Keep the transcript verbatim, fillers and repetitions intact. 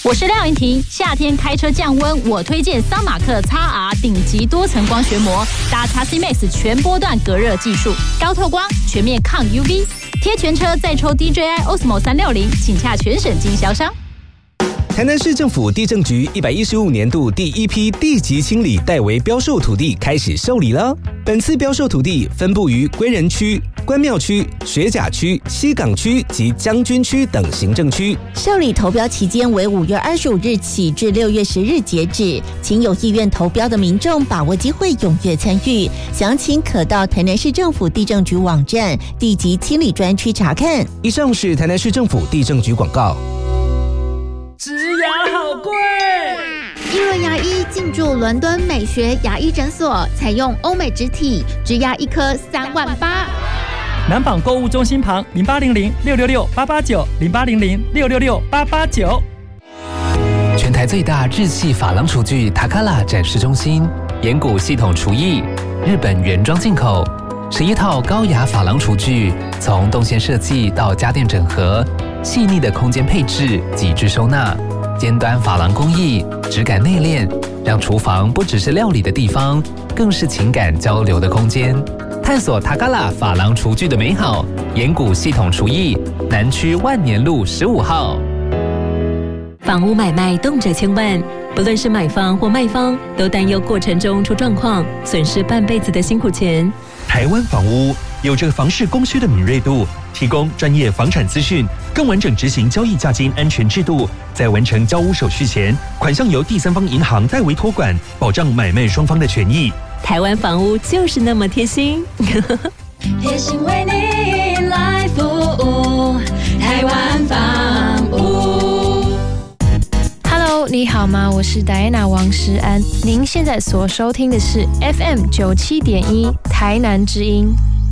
我是廖云婷，夏天开车降温，我推荐桑马克 X R 顶级多层光学膜，搭 X C Max 全波段隔热技术，高透光，全面抗 U V， 贴全车再抽 D J I Osmo 三六零，请洽全省经销商。 台南市政府地政局一百一十五年度第一批地级清理代为标售土地开始受理了。本次标售土地分布于归仁区、关庙区、学甲区、西港区及将军区等行政区。 受理投标期间为五月二十五日起至六月十日截止，请有意愿投标的民众把握机会，踊跃参与。详情可到台南市政府地政局网站地级清理专区查看。 以上是台南市政府地政局广告。 植牙好贵！ 一轮牙医进驻伦敦美学牙医诊所，采用欧美植体，植牙一颗三万八。 南纺购物中心旁零八零零六六六八八九零八零零六六六八八九。 全台最大日系珐琅厨具塔卡拉展示中心，岩谷系统厨艺，日本原装进口，十一套高雅珐琅厨具，从动线设计到家电整合。细腻的空间配置，极致收纳，尖端珐琅工艺，质感内敛，让厨房不只是料理的地方，更是情感交流的空间。探索塔卡拉珐琅厨具的美好，岩谷系统厨艺，南区万年路十五号。 房屋买卖动辄千万，不论是买方或卖方，都担忧过程中出状况，损失半辈子的辛苦钱。 台湾房屋有着房市供需的敏锐度，提供专业房产资讯，更完整执行交易价金安全制度。在完成交屋手续前，款项由第三方银行代为托管，保障买卖双方的权益。 台湾房屋就是那么贴心， 贴心为你来服务，台湾房屋。 Hello， 你好吗？我是 Diana 王诗安，您现在所收听的是 F M 九七点一台南之音。